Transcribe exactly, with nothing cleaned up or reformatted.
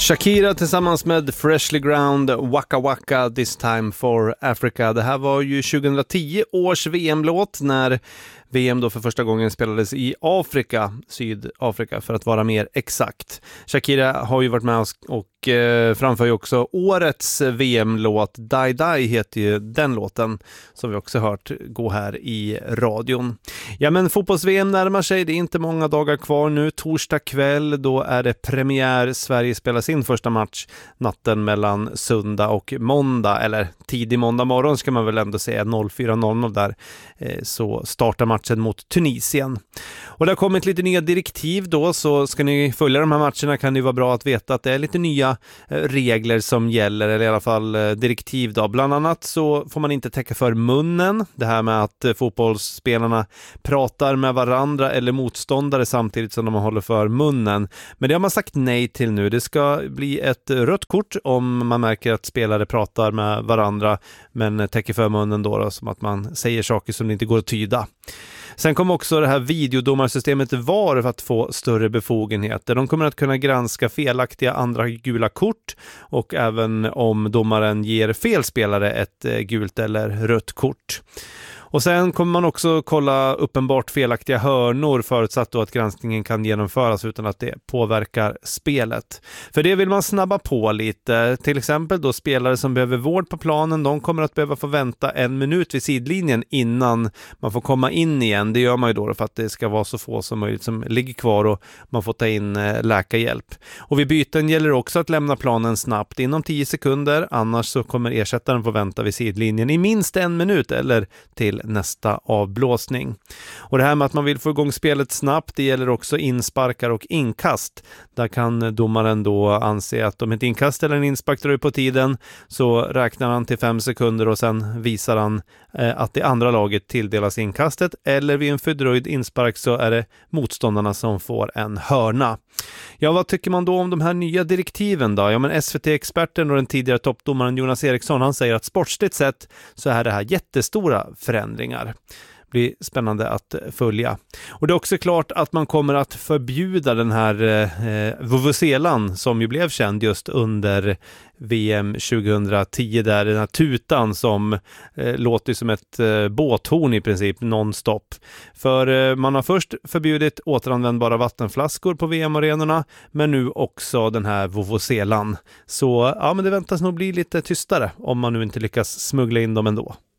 Shakira tillsammans med Freshly Ground, Waka Waka, This Time for Africa. Det här var ju tjugohundratio års V M-låt när V M då för första gången spelades i Afrika, Sydafrika för att vara mer exakt. Shakira har ju varit med oss och eh, framför ju också årets V M-låt. Die Die heter ju den låten som vi också hört gå här i radion. Ja, men fotbolls-V M närmar sig, det är inte många dagar kvar nu. Torsdag kväll, då är det premiär. Sverige spelar sin första match natten mellan söndag och måndag, eller tidig måndag morgon ska man väl ändå säga, noll fyra noll noll där, eh, så startar matchen mot Tunisien. Och det har kommit lite nya direktiv då, så ska ni följa de här matcherna kan det vara bra att veta att det är lite nya eh, regler som gäller, eller i alla fall eh, direktiv då. Bland annat så får man inte täcka för munnen, det här med att eh, fotbollsspelarna pratar med varandra eller motståndare samtidigt som de håller för munnen. Men det har man sagt nej till nu. Det ska bli ett rött kort om man märker att spelare pratar med varandra men täcker för munnen då, då som att man säger saker som det inte går att tyda. Sen kommer också det här videodomarsystemet V A R för att få större befogenheter. De kommer att kunna granska felaktiga andra gula kort och även om domaren ger fel spelare ett gult eller rött kort. Och sen kommer man också kolla uppenbart felaktiga hörnor förutsatt då att granskningen kan genomföras utan att det påverkar spelet. För det vill man snabba på lite. Till exempel då spelare som behöver vård på planen, de kommer att behöva få vänta en minut vid sidlinjen innan man får komma in igen. Det gör man ju då för att det ska vara så få som möjligt som ligger kvar och man får ta in läkarhjälp. Och vid byten gäller det också att lämna planen snabbt inom tio sekunder, annars så kommer ersättaren få vänta vid sidlinjen i minst en minut eller till nästa avblåsning. Och det här med att man vill få igång spelet snabbt, det gäller också insparkar och inkast. Där kan domaren då anse att om ett inkast eller en inspark drar på tiden så räknar han till fem sekunder och sen visar han eh, att det andra laget tilldelas inkastet, eller vid en fördröjd inspark så är det motståndarna som får en hörna. Ja, vad tycker man då om de här nya direktiven då? Ja, men S V T-experten och den tidigare toppdomaren Jonas Eriksson, han säger att sportsligt sett så är det här jättestora förändringar. Det blir spännande att följa. Och det är också klart att man kommer att förbjuda den här eh, vuvuzelan som ju blev känd just under V M tjugohundratio, där den här tutan som eh, låter som ett eh, båthorn i princip nonstop. För eh, man har först förbjudit återanvändbara vattenflaskor på V M-arenorna, men nu också den här vuvuzelan. Så ja, men det väntas nog bli lite tystare om man nu inte lyckas smuggla in dem ändå.